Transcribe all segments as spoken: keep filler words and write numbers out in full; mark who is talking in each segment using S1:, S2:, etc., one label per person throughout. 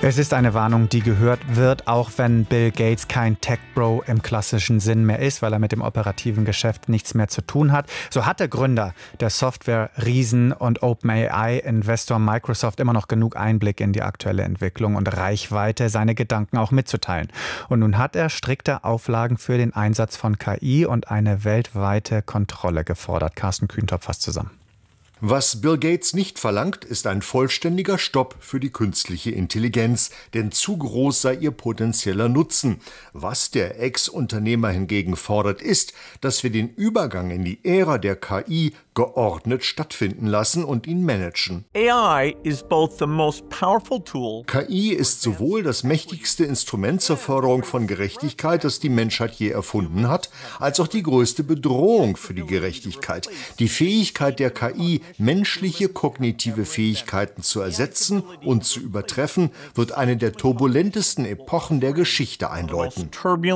S1: Es ist eine Warnung, die gehört wird, auch wenn Bill Gates kein Tech-Bro im klassischen Sinn mehr ist, weil er mit dem operativen Geschäft nichts mehr zu tun hat. So hat der Gründer der Software-Riesen und OpenAI-Investor Microsoft immer noch genug Einblick in die aktuelle Entwicklung und Reichweite, seine Gedanken auch mitzuteilen. Und nun hat er strikte Auflagen für den Einsatz von K I und eine weltweite Kontrolle gefordert. Carsten Kühntop fasst zusammen.
S2: Was Bill Gates nicht verlangt, ist ein vollständiger Stopp für die künstliche Intelligenz, denn zu groß sei ihr potenzieller Nutzen. Was der Ex-Unternehmer hingegen fordert, ist, dass wir den Übergang in die Ära der K I geordnet stattfinden lassen und ihn managen.
S3: A I is both the most powerful tool.
S2: K I ist sowohl das mächtigste Instrument zur Förderung von Gerechtigkeit, das die Menschheit je erfunden hat, als auch die größte Bedrohung für die Gerechtigkeit. Die Fähigkeit der K I, menschliche kognitive Fähigkeiten zu ersetzen und zu übertreffen, wird eine der turbulentesten Epochen der Geschichte einläuten.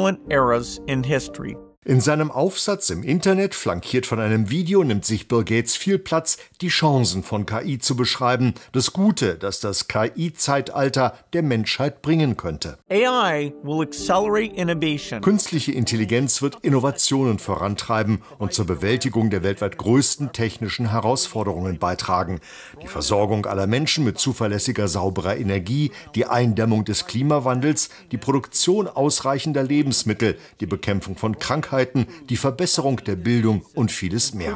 S2: In seinem Aufsatz im Internet, flankiert von einem Video, nimmt sich Bill Gates viel Platz, die Chancen von K I zu beschreiben, das Gute, das das K I-Zeitalter der Menschheit bringen könnte.
S3: A I will accelerate innovation.
S2: Künstliche Intelligenz wird Innovationen vorantreiben und zur Bewältigung der weltweit größten technischen Herausforderungen beitragen. Die Versorgung aller Menschen mit zuverlässiger, sauberer Energie, die Eindämmung des Klimawandels, die Produktion ausreichender Lebensmittel, die Bekämpfung von Krankheiten, die Verbesserung der Bildung und vieles mehr.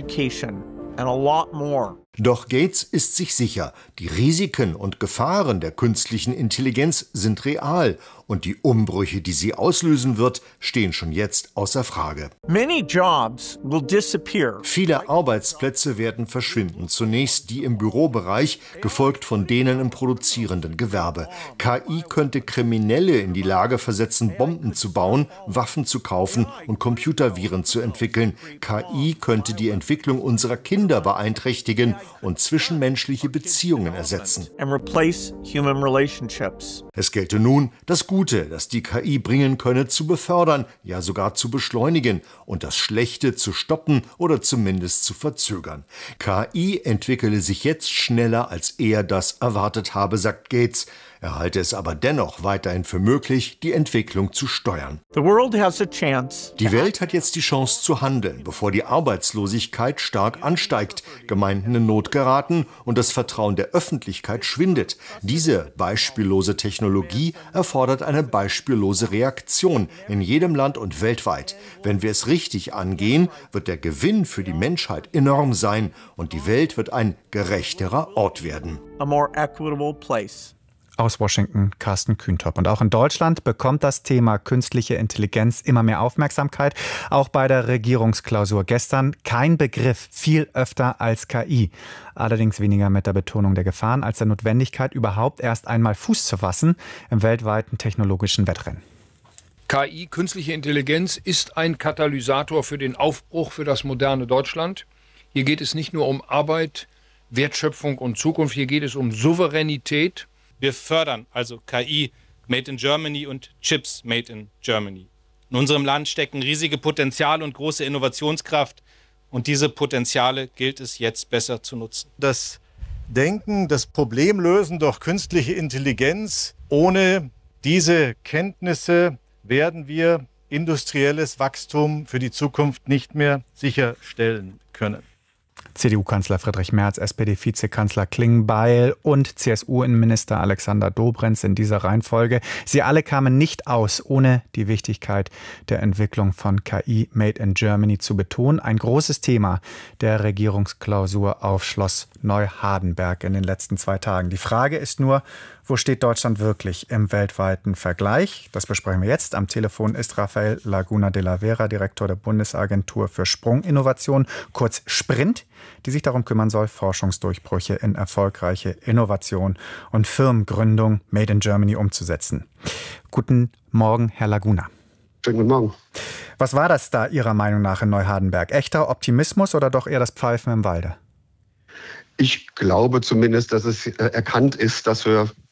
S2: Doch Gates ist sich sicher, die Risiken und Gefahren der künstlichen Intelligenz sind real und die Umbrüche, die sie auslösen wird, stehen schon jetzt außer Frage.
S3: Many jobs will disappear.
S2: Viele Arbeitsplätze werden verschwinden, zunächst die im Bürobereich, gefolgt von denen im produzierenden Gewerbe. K I könnte Kriminelle in die Lage versetzen, Bomben zu bauen, Waffen zu kaufen und Computerviren zu entwickeln. K I könnte die Entwicklung unserer Kinder beeinträchtigen und zwischenmenschliche Beziehungen ersetzen. Es gelte nun, das Gute, das die K I bringen könne, zu befördern, ja sogar zu beschleunigen und das Schlechte zu stoppen oder zumindest zu verzögern. K I entwickle sich jetzt schneller, als er das erwartet habe, sagt Gates. Er halte es aber dennoch weiterhin für möglich, die Entwicklung zu steuern.
S3: The world has a chance.
S2: Die Welt hat jetzt die Chance zu handeln, bevor die Arbeitslosigkeit stark ansteigt, Gemeinden in Not geraten und das Vertrauen der Öffentlichkeit schwindet. Diese beispiellose Technologie erfordert eine beispiellose Reaktion in jedem Land und weltweit. Wenn wir es richtig angehen, wird der Gewinn für die Menschheit enorm sein und die Welt wird ein gerechterer Ort werden.
S3: A more equitable place.
S1: Aus Washington, Carsten Kühntop. Und auch in Deutschland bekommt das Thema künstliche Intelligenz immer mehr Aufmerksamkeit. Auch bei der Regierungsklausur gestern kein Begriff, viel öfter als K I. Allerdings weniger mit der Betonung der Gefahren als der Notwendigkeit, überhaupt erst einmal Fuß zu fassen im weltweiten technologischen Wettrennen.
S4: K I, künstliche Intelligenz, ist ein Katalysator für den Aufbruch für das moderne Deutschland. Hier geht es nicht nur um Arbeit, Wertschöpfung und Zukunft, hier geht es um Souveränität.
S5: Wir fördern also K I made in Germany und Chips made in Germany. In unserem Land stecken riesige Potenziale und große Innovationskraft. Und diese Potenziale gilt es jetzt besser zu nutzen.
S6: Das Denken, das Problemlösen durch künstliche Intelligenz, ohne diese Kenntnisse werden wir industrielles Wachstum für die Zukunft nicht mehr sicherstellen können.
S1: C D U-Kanzler Friedrich Merz, S P D-Vizekanzler Klingbeil und C S U-Innenminister Alexander Dobrindt in dieser Reihenfolge. Sie alle kamen nicht aus, ohne die Wichtigkeit der Entwicklung von K I Made in Germany zu betonen. Ein großes Thema der Regierungsklausur auf Schloss Neuhardenberg in den letzten zwei Tagen. Die Frage ist nur, wo steht Deutschland wirklich im weltweiten Vergleich? Das besprechen wir jetzt. Am Telefon ist Rafael Laguna de la Vera, Direktor der Bundesagentur für Sprunginnovation, kurz Sprint, die sich darum kümmern soll, Forschungsdurchbrüche in erfolgreiche Innovation und Firmengründung Made in Germany umzusetzen. Guten Morgen, Herr Laguna.
S7: Schönen guten Morgen.
S1: Was war das da Ihrer Meinung nach in Neuhardenberg? Echter Optimismus oder doch eher das Pfeifen im Walde?
S7: Ich glaube zumindest, dass es erkannt ist, dass wir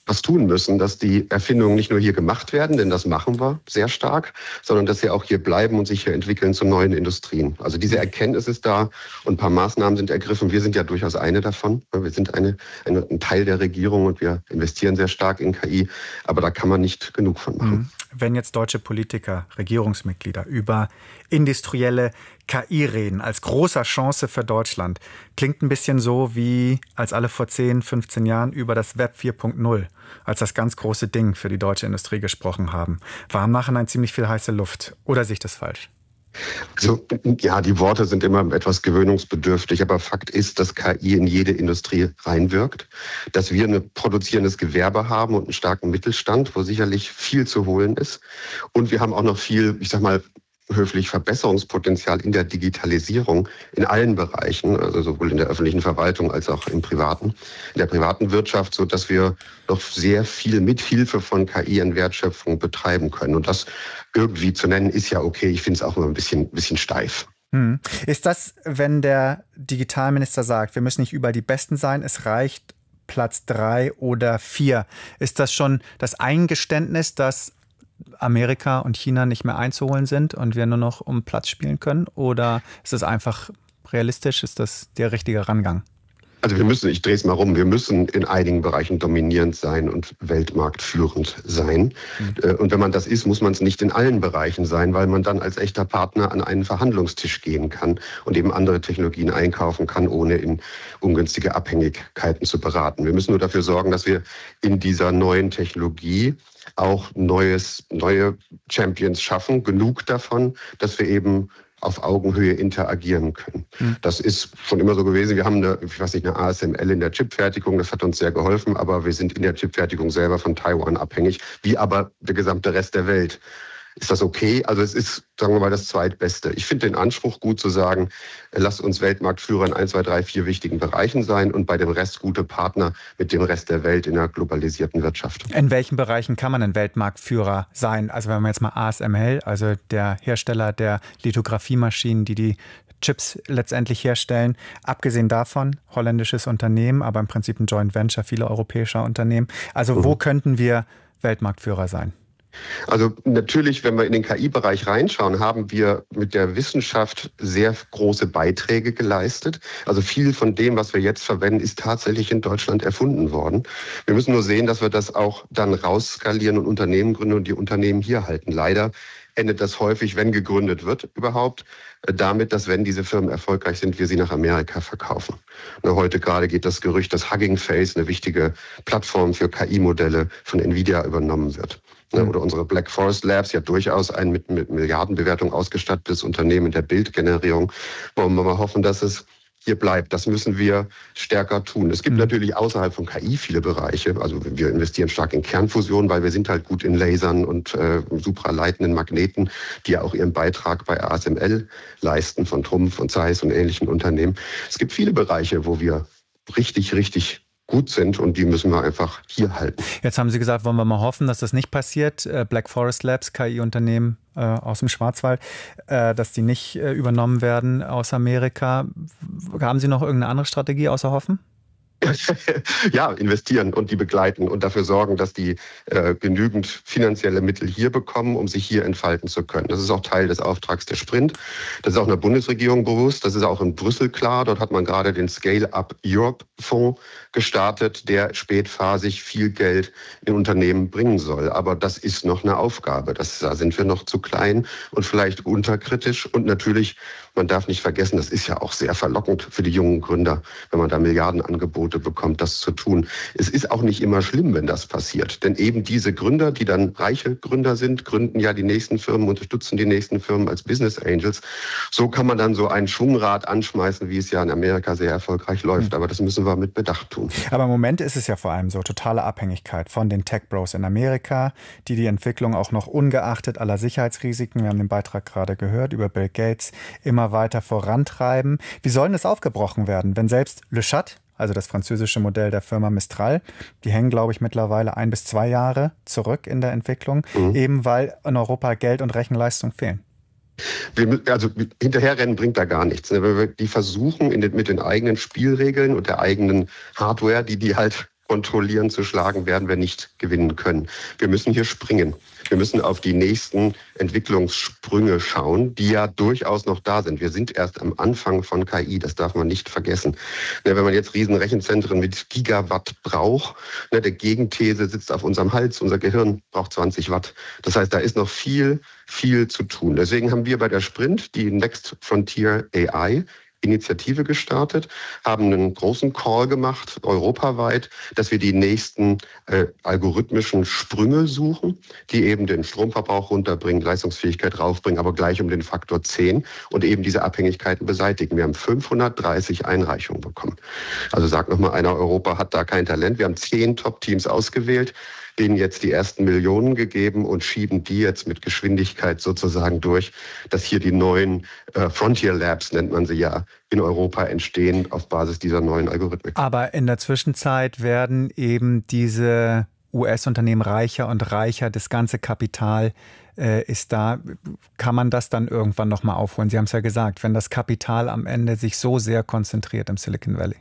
S7: was tun müssen, dass die Erfindungen nicht nur hier gemacht werden, denn das machen wir sehr stark, sondern dass sie auch hier bleiben und sich hier entwickeln zu neuen Industrien. Also diese Erkenntnis ist da und ein paar Maßnahmen sind ergriffen. Wir sind ja durchaus eine davon. Wir sind eine, eine, ein Teil der Regierung und wir investieren sehr stark in K I, aber da kann man nicht genug von machen.
S1: Wenn jetzt deutsche Politiker, Regierungsmitglieder über industrielle K I reden, als großer Chance für Deutschland, klingt ein bisschen so, wie als alle vor zehn, fünfzehn Jahren über das Web vier Punkt null, als das ganz große Ding für die deutsche Industrie gesprochen haben. War im Nachhinein ziemlich viel heiße Luft. Oder sehe ich das falsch?
S7: Also, ja, die Worte sind immer etwas gewöhnungsbedürftig, aber Fakt ist, dass K I in jede Industrie reinwirkt, dass wir ein produzierendes Gewerbe haben und einen starken Mittelstand, wo sicherlich viel zu holen ist. Und wir haben auch noch viel, ich sag mal, höflich Verbesserungspotenzial in der Digitalisierung in allen Bereichen, also sowohl in der öffentlichen Verwaltung als auch im privaten, in der privaten Wirtschaft, so dass wir noch sehr viel mit Hilfe von K I an Wertschöpfung betreiben können. Und das irgendwie zu nennen, ist ja okay. Ich finde es auch immer ein bisschen, bisschen steif.
S1: Hm. Ist das, wenn der Digitalminister sagt, wir müssen nicht überall die Besten sein, es reicht Platz drei oder vier, ist das schon das Eingeständnis, dass Amerika und China nicht mehr einzuholen sind und wir nur noch um Platz spielen können? Oder ist das einfach realistisch? Ist das der richtige Rangang?
S7: Also wir müssen, ich drehe es mal rum, wir müssen in einigen Bereichen dominierend sein und weltmarktführend sein. Mhm. Und wenn man das ist, muss man es nicht in allen Bereichen sein, weil man dann als echter Partner an einen Verhandlungstisch gehen kann und eben andere Technologien einkaufen kann, ohne in ungünstige Abhängigkeiten zu beraten. Wir müssen nur dafür sorgen, dass wir in dieser neuen Technologie auch neues, neue Champions schaffen, genug davon, dass wir eben auf Augenhöhe interagieren können. Mhm. Das ist schon immer so gewesen. Wir haben eine, ich weiß nicht, eine A S M L in der Chipfertigung, das hat uns sehr geholfen, aber wir sind in der Chipfertigung selber von Taiwan abhängig, wie aber der gesamte Rest der Welt. Ist das okay? Also es ist, sagen wir mal, das Zweitbeste. Ich finde den Anspruch gut zu sagen, lasst uns Weltmarktführer in eins, zwei, drei, vier wichtigen Bereichen sein und bei dem Rest gute Partner mit dem Rest der Welt in einer globalisierten Wirtschaft.
S1: In welchen Bereichen kann man ein Weltmarktführer sein? Also wenn man jetzt mal A S M L, also der Hersteller der Lithographiemaschinen, die die Chips letztendlich herstellen. Abgesehen davon, holländisches Unternehmen, aber im Prinzip ein Joint Venture vieler europäischer Unternehmen. Also mhm. wo könnten wir Weltmarktführer sein?
S7: Also natürlich, wenn wir in den K I-Bereich reinschauen, haben wir mit der Wissenschaft sehr große Beiträge geleistet. Also viel von dem, was wir jetzt verwenden, ist tatsächlich in Deutschland erfunden worden. Wir müssen nur sehen, dass wir das auch dann rausskalieren und Unternehmen gründen und die Unternehmen hier halten. Leider endet das häufig, wenn gegründet wird überhaupt, damit, dass wenn diese Firmen erfolgreich sind, wir sie nach Amerika verkaufen. Heute gerade geht das Gerücht, dass Hugging Face, eine wichtige Plattform für K I-Modelle, von Nvidia übernommen wird. Oder unsere Black Forest Labs, ja durchaus ein mit, mit Milliardenbewertung ausgestattetes Unternehmen in der Bildgenerierung. Wollen wir mal hoffen, dass es hier bleibt. Das müssen wir stärker tun. Es gibt mhm. natürlich außerhalb von K I viele Bereiche. Also wir investieren stark in Kernfusion, weil wir sind halt gut in Lasern und äh, supraleitenden Magneten, die ja auch ihren Beitrag bei A S M L leisten, von Trumpf und Zeiss und ähnlichen Unternehmen. Es gibt viele Bereiche, wo wir richtig, richtig gut sind und die müssen wir einfach hier halten.
S1: Jetzt haben Sie gesagt, wollen wir mal hoffen, dass das nicht passiert. Black Forest Labs, K I-Unternehmen äh, aus dem Schwarzwald, äh, dass die nicht äh, übernommen werden aus Amerika. Haben Sie noch irgendeine andere Strategie außer hoffen?
S7: Ja, investieren und die begleiten und dafür sorgen, dass die äh, genügend finanzielle Mittel hier bekommen, um sich hier entfalten zu können. Das ist auch Teil des Auftrags der Sprint. Das ist auch einer Bundesregierung bewusst. Das ist auch in Brüssel klar. Dort hat man gerade den Scale-up Europe Fonds gestartet, der spätphasig viel Geld in Unternehmen bringen soll. Aber das ist noch eine Aufgabe. Das, da sind wir noch zu klein und vielleicht unterkritisch. Und natürlich, man darf nicht vergessen, das ist ja auch sehr verlockend für die jungen Gründer, wenn man da Milliardenangebote bekommt, das zu tun. Es ist auch nicht immer schlimm, wenn das passiert. Denn eben diese Gründer, die dann reiche Gründer sind, gründen ja die nächsten Firmen, unterstützen die nächsten Firmen als Business Angels. So kann man dann so ein Schwungrad anschmeißen, wie es ja in Amerika sehr erfolgreich läuft. Aber das müssen wir mit Bedacht tun.
S1: Aber im Moment ist es ja vor allem so, totale Abhängigkeit von den Tech-Bros in Amerika, die die Entwicklung auch noch ungeachtet aller Sicherheitsrisiken, wir haben den Beitrag gerade gehört, über Bill Gates, immer weiter vorantreiben. Wie soll denn das aufgebrochen werden, wenn selbst Le Chat, also das französische Modell der Firma Mistral, die hängen, glaube ich, mittlerweile ein bis zwei Jahre zurück in der Entwicklung, mhm. eben weil in Europa Geld und Rechenleistung fehlen?
S7: Wir, also hinterherrennen bringt da gar nichts. Die versuchen in den, mit den eigenen Spielregeln und der eigenen Hardware, die die halt kontrollieren, zu schlagen, werden wir nicht gewinnen können. Wir müssen hier springen. Wir müssen auf die nächsten Entwicklungssprünge schauen, die ja durchaus noch da sind. Wir sind erst am Anfang von K I, das darf man nicht vergessen. Wenn man jetzt riesen Rechenzentren mit Gigawatt braucht, der Gegenthese sitzt auf unserem Hals, unser Gehirn braucht zwanzig Watt. Das heißt, da ist noch viel, viel zu tun. Deswegen haben wir bei der Sprint die Next Frontier A I Initiative gestartet, haben einen großen Call gemacht, europaweit, dass wir die nächsten äh, algorithmischen Sprünge suchen, die eben den Stromverbrauch runterbringen, Leistungsfähigkeit raufbringen, aber gleich um den Faktor zehn und eben diese Abhängigkeiten beseitigen. Wir haben fünfhundertdreißig Einreichungen bekommen. Also sagt nochmal einer, Europa hat da kein Talent. Wir haben zehn Top-Teams ausgewählt, denen jetzt die ersten Millionen gegeben und schieben die jetzt mit Geschwindigkeit sozusagen durch, dass hier die neuen äh, Frontier Labs, nennt man sie ja, in Europa entstehen auf Basis dieser neuen Algorithmen.
S1: Aber in der Zwischenzeit werden eben diese U S-Unternehmen reicher und reicher, das ganze Kapital äh, ist da. Kann man das dann irgendwann nochmal aufholen? Sie haben es ja gesagt, wenn das Kapital am Ende sich so sehr konzentriert im Silicon Valley.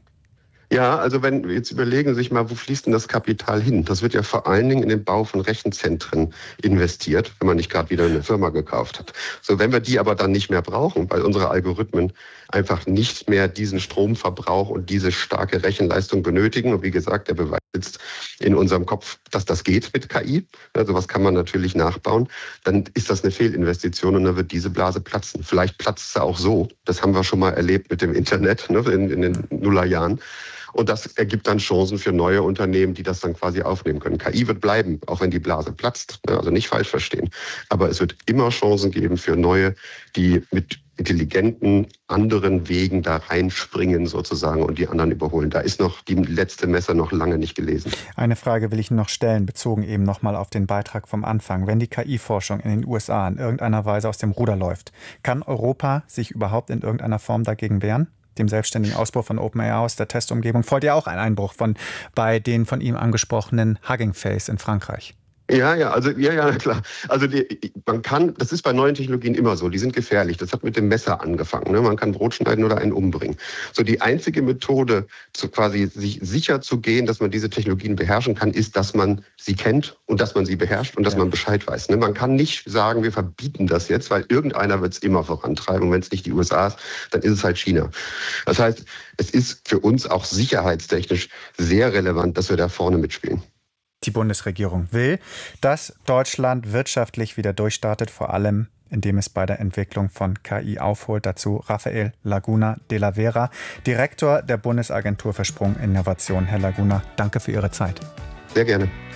S7: Ja, also wenn jetzt überlegen Sie sich mal, wo fließt denn das Kapital hin? Das wird ja vor allen Dingen in den Bau von Rechenzentren investiert, wenn man nicht gerade wieder eine Firma gekauft hat. So, wenn wir die aber dann nicht mehr brauchen, weil unsere Algorithmen einfach nicht mehr diesen Stromverbrauch und diese starke Rechenleistung benötigen, und wie gesagt, der Beweis sitzt in unserem Kopf, dass das geht mit K I, also was kann man natürlich nachbauen, dann ist das eine Fehlinvestition und dann wird diese Blase platzen. Vielleicht platzt sie auch so, das haben wir schon mal erlebt mit dem Internet, ne, in, in den Nullerjahren. Und das ergibt dann Chancen für neue Unternehmen, die das dann quasi aufnehmen können. K I wird bleiben, auch wenn die Blase platzt, also nicht falsch verstehen. Aber es wird immer Chancen geben für neue, die mit intelligenten, anderen Wegen da reinspringen sozusagen und die anderen überholen. Da ist noch die letzte Messe noch lange nicht gelesen.
S1: Eine Frage will ich noch stellen, bezogen eben nochmal auf den Beitrag vom Anfang. Wenn die K I-Forschung in den U S A in irgendeiner Weise aus dem Ruder läuft, kann Europa sich überhaupt in irgendeiner Form dagegen wehren? Dem selbstständigen Ausbruch von OpenAI aus der Testumgebung folgt ja auch ein Einbruch von bei den von ihm angesprochenen Hugging Face in Frankreich.
S7: Ja, ja, also ja, ja, klar. Also die, man kann, das ist bei neuen Technologien immer so, die sind gefährlich. Das hat mit dem Messer angefangen. Ne? Man kann Brot schneiden oder einen umbringen. So die einzige Methode, zu quasi sich sicher zu gehen, dass man diese Technologien beherrschen kann, ist, dass man sie kennt und dass man sie beherrscht und dass ja. man Bescheid weiß. Ne? Man kann nicht sagen, wir verbieten das jetzt, weil irgendeiner wird es immer vorantreiben. Und wenn es nicht die U S A ist, dann ist es halt China. Das heißt, es ist für uns auch sicherheitstechnisch sehr relevant, dass wir da vorne mitspielen.
S1: Die Bundesregierung will, dass Deutschland wirtschaftlich wieder durchstartet, vor allem indem es bei der Entwicklung von K I aufholt. Dazu Rafael Laguna de la Vera, Direktor der Bundesagentur für Sprunginnovation. Herr Laguna, danke für Ihre Zeit.
S7: Sehr gerne.